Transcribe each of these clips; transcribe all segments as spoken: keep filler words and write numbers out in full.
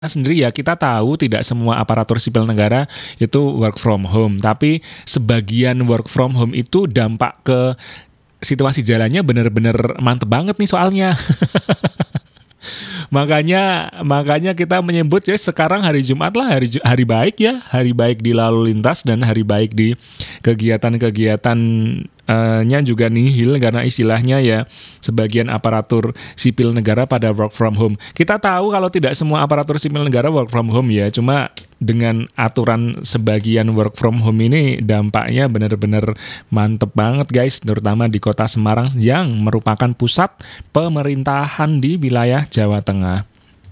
sendiri ya, kita tahu tidak semua aparatur sipil negara itu work from home, tapi sebagian work from home itu dampak ke situasi jalannya bener-bener mantep banget nih soalnya. Makanya makanya kita menyebut ya sekarang hari Jumat lah hari hari baik ya, hari baik di lalu lintas dan hari baik di kegiatan-kegiatannya juga nihil karena istilahnya ya sebagian aparatur sipil negara pada work from home. Kita tahu kalau tidak semua aparatur sipil negara work from home ya, cuma dengan aturan sebagian work from home ini dampaknya benar-benar mantep banget guys, terutama di kota Semarang yang merupakan pusat pemerintahan di wilayah Jawa Tengah.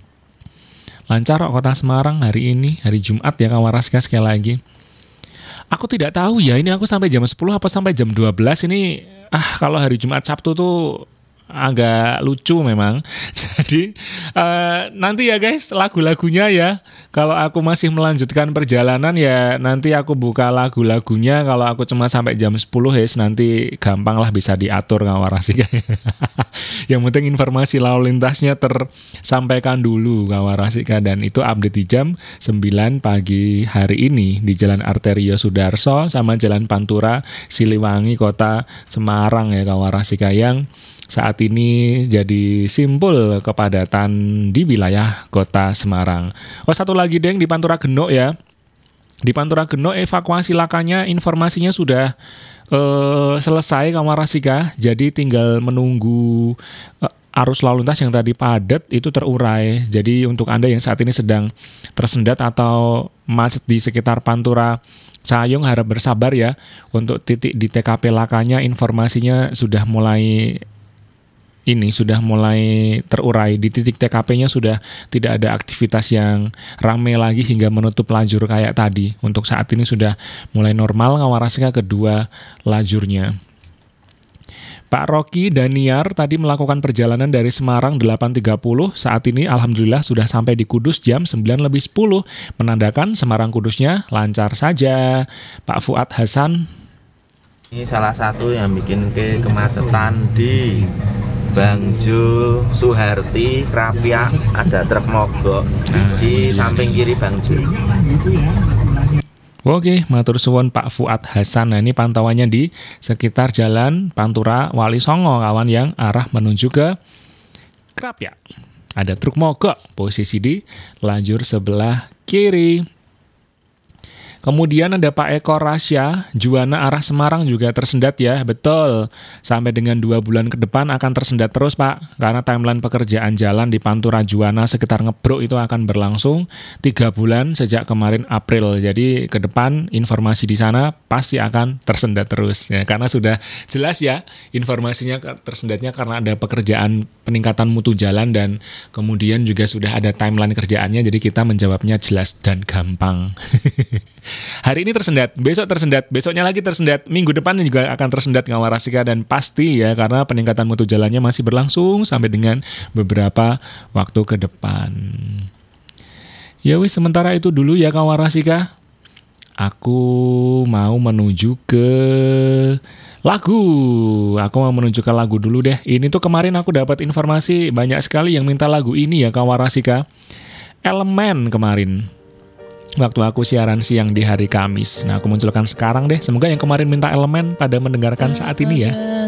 Lancar kok kota Semarang hari ini, hari Jumat ya kawan Raska sekali lagi. Aku tidak tahu ya, ini aku sampai jam sepuluh apa sampai jam dua belas ini. Ah, kalau hari Jumat Sabtu tuh agak lucu memang. Jadi uh, nanti ya guys lagu-lagunya ya. Kalau aku masih melanjutkan perjalanan ya nanti aku buka lagu-lagunya. Kalau aku cuma sampai jam sepuluh ya nanti gampang lah bisa diatur ngawarasika. Yang penting informasi lalu lintasnya tersampaikan dulu ngawarasika, dan itu update di jam sembilan pagi hari ini di Jalan Arterio Sudarso sama Jalan Pantura Siliwangi Kota Semarang ya kawarasika, yang saat ini jadi simpul kepadatan di wilayah kota Semarang. Oh satu lagi deng di Pantura Genuk ya. Di Pantura Genuk evakuasi lakanya informasinya sudah uh, selesai kawarasika. Jadi tinggal menunggu uh, arus lalu lintas yang tadi padat itu terurai. Jadi untuk Anda yang saat ini sedang tersendat atau macet di sekitar Pantura Sayung harap bersabar ya. Untuk titik di T K P lakanya informasinya sudah mulai ini sudah mulai terurai. Di titik T K P-nya sudah tidak ada aktivitas yang ramai lagi hingga menutup lajur kayak tadi. Untuk saat ini sudah mulai normal ngawarasika kedua lajurnya. Pak Rocky Daniar tadi melakukan perjalanan dari Semarang delapan tiga puluh. Saat ini alhamdulillah sudah sampai di Kudus jam sembilan lebih sepuluh. Menandakan Semarang Kudusnya lancar saja. Pak Fuad Hasan. Ini salah satu yang bikin ke kemacetan di Bangjo Suharti Krapyak, ada truk mogok di samping kiri Bangjo. Oke, matur suwun Pak Fuad Hasan. Nah, ini pantauannya di sekitar Jalan Pantura Wali Songo kawan yang arah menuju ke Krapyak. Ada truk mogok posisi di lajur sebelah kiri. Kemudian ada Pak Eko Rasya, Juwana arah Semarang juga tersendat ya, betul. Sampai dengan dua bulan ke depan akan tersendat terus Pak, karena timeline pekerjaan jalan di Pantura Juwana sekitar Ngebruk itu akan berlangsung tiga bulan sejak kemarin April. Jadi ke depan informasi di sana pasti akan tersendat terus ya, karena sudah jelas ya informasinya tersendatnya karena ada pekerjaan peningkatan mutu jalan dan kemudian juga sudah ada timeline kerjaannya, jadi kita menjawabnya jelas dan gampang. Hari ini tersendat, besok tersendat, besoknya lagi tersendat, minggu depan juga akan tersendat ngawarasika, dan pasti ya karena peningkatan mutu jalannya masih berlangsung sampai dengan beberapa waktu ke depan. Ya wis, sementara itu dulu ya ngawarasika. Aku mau menuju ke lagu. Aku mau menuju ke lagu dulu deh. Ini tuh kemarin aku dapat informasi banyak sekali yang minta lagu ini ya kawarasika. Elemen kemarin. Waktu aku siaran siang di hari Kamis. Nah, aku munculkan sekarang deh. Semoga yang kemarin minta Elemen pada mendengarkan saat ini ya.